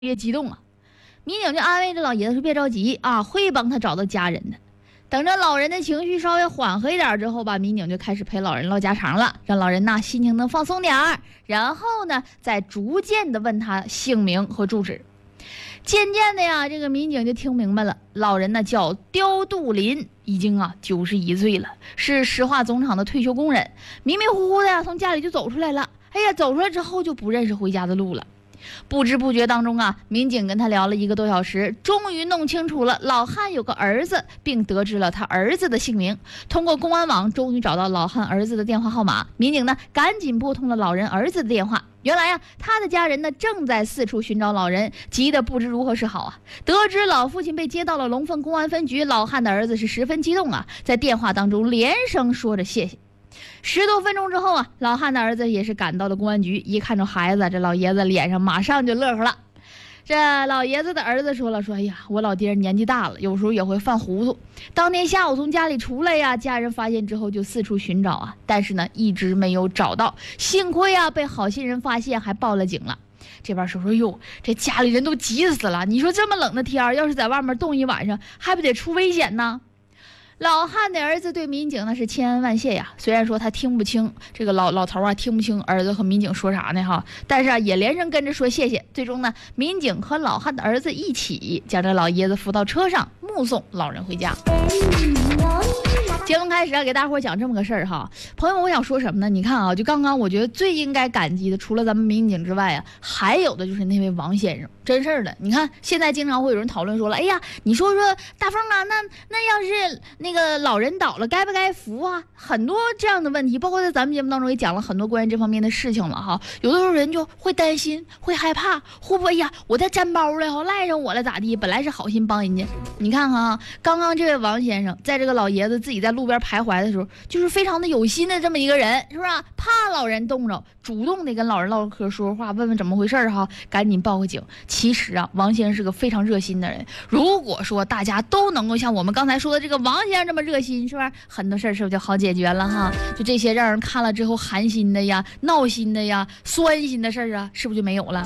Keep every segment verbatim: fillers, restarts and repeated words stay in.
越激动啊。民警就安慰这老爷子说：“别着急啊，会帮他找到家人的。”等着老人的情绪稍微缓和一点之后吧，民警就开始陪老人唠家常了，让老人呐心情能放松点儿。然后呢，再逐渐的问他姓名和住址。渐渐的呀，这个民警就听明白了，老人呢叫刁杜林，已经啊九十一岁了，是石化总厂的退休工人。迷迷糊糊的呀，从家里就走出来了。哎呀，走出来之后就不认识回家的路了。不知不觉当中啊，民警跟他聊了一个多小时，终于弄清楚了老汉有个儿子，并得知了他儿子的姓名。通过公安网终于找到老汉儿子的电话号码，民警呢赶紧拨通了老人儿子的电话。原来呀、啊，他的家人呢正在四处寻找老人，急得不知如何是好啊。得知老父亲被接到了龙凤公安分局，老汉的儿子是十分激动啊，在电话当中连声说着谢谢。十多分钟之后啊，老汉的儿子也是赶到了公安局，一看着孩子，这老爷子脸上马上就乐呵了。这老爷子的儿子说了说：“哎呀，我老爹年纪大了，有时候也会犯糊涂。当天下午从家里出来呀，家人发现之后就四处寻找啊，但是呢一直没有找到。幸亏啊被好心人发现，还报了警了。”这边说说哟，这家里人都急死了。你说这么冷的天，要是在外面冻一晚上，还不得出危险呢？老汉的儿子对民警那是千恩万谢呀，虽然说他听不清这个老老头啊听不清儿子和民警说啥呢哈，但是啊也连声跟着说谢谢。最终呢，民警和老汉的儿子一起将这老爷子扶到车上，目送老人回家。节目开始啊，给大伙讲这么个事儿哈，朋友们，我想说什么呢？你看啊，就刚刚我觉得最应该感激的，除了咱们民警之外啊，还有的就是那位王先生。真事儿的，你看现在经常会有人讨论说了，哎呀，你说说大凤啊，那那要是那个老人倒了，该不该扶啊？很多这样的问题，包括在咱们节目当中也讲了很多关于这方面的事情了哈。有的时候人就会担心，会害怕，会不会呀，我再沾包了哈，赖上我了咋地？本来是好心帮人家，你看看啊，刚刚这位王先生在这个老爷子自己在路边徘徊的时候，就是非常的有心的这么一个人，是不是啊？怕老人冻着，主动的跟老人唠嗑说话，问问怎么回事哈，赶紧报个警。其实啊，王先生是个非常热心的人。如果说大家都能够像我们刚才说的这个王先生这么热心，是吧？很多事儿是不是就好解决了哈？就这些让人看了之后寒心的呀、闹心的呀、酸心的事儿啊，是不是就没有了？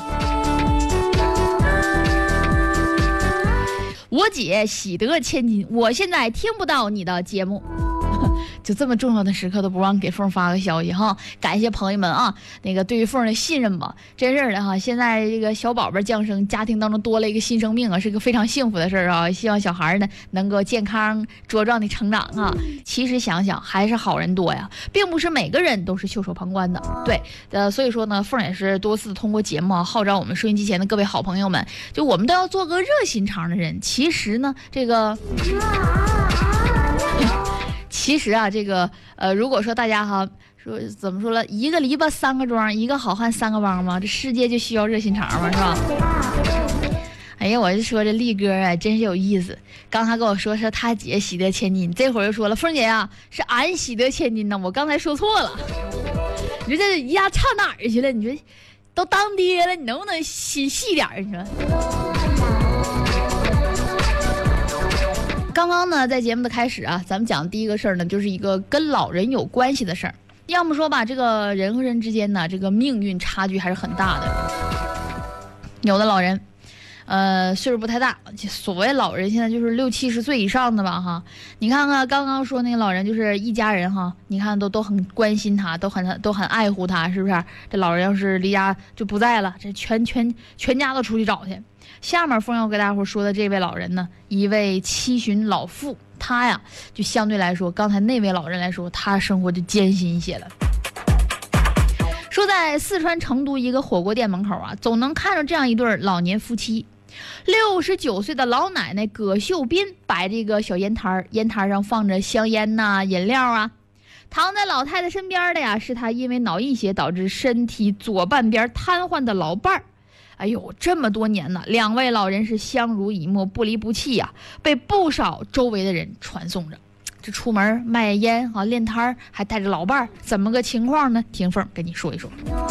我姐喜得千金，我现在听不到你的节目。就这么重要的时刻都不忘给凤发个消息哈，感谢朋友们啊，那个对于凤的信任吧，真是的哈。现在这个小宝贝降生，家庭当中多了一个新生命啊，是个非常幸福的事儿啊。希望小孩呢能够健康茁壮的成长啊。其实想想还是好人多呀，并不是每个人都是袖手旁观的。对，呃，所以说呢，凤也是多次通过节目啊号召我们收音机前的各位好朋友们，就我们都要做个热心肠的人。其实呢，这个。其实啊，这个呃，如果说大家哈说怎么说了，一个篱笆三个桩，一个好汉三个帮嘛，这世界就需要热心肠嘛，是吧？哎呀，我就说这力哥啊，真是有意思。刚才跟我说是他姐喜得千金，这会儿又说了，凤姐啊，是俺喜得千金呢，我刚才说错了。你说这一下差哪儿去了？你说都当爹了，你能不能心细点儿？你说。刚刚呢，在节目的开始啊，咱们讲第一个事儿呢，就是一个跟老人有关系的事儿。要么说吧，这个人和人之间呢，这个命运差距还是很大的。有的老人，呃，岁数不太大，所谓老人现在就是六七十岁以上的吧，哈。你看看刚刚说那个老人，就是一家人哈，你看都都很关心他，都很都很爱护他，是不是？这老人要是离家就不在了，这全全全家都出去找去。下面凤要给大伙说的这位老人呢，一位七旬老妇，他呀就相对来说，刚才那位老人来说，他生活就艰辛一些了。说在四川成都一个火锅店门口啊，总能看着这样一对老年夫妻。六十九岁的老奶奶葛秀斌摆这个小烟摊，烟摊上放着香烟呐、饮料啊。躺在老太太身边的呀，是她因为脑溢血导致身体左半边瘫痪的老伴儿。哎呦，这么多年呢，两位老人是相濡以沫，不离不弃呀、啊，被不少周围的人传颂着。这出门卖烟啊，练摊儿，还带着老伴儿，怎么个情况呢？听凤跟你说一说。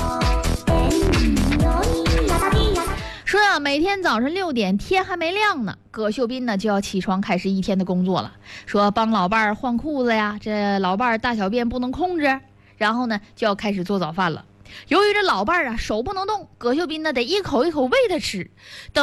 说啊，每天早上六点，天还没亮呢，葛秀斌呢就要起床开始一天的工作了。说帮老伴儿换裤子呀，这老伴儿大小便不能控制，然后呢就要开始做早饭了。 由于这老伴儿啊手不能动，葛秀斌呢得一口一口喂他吃。等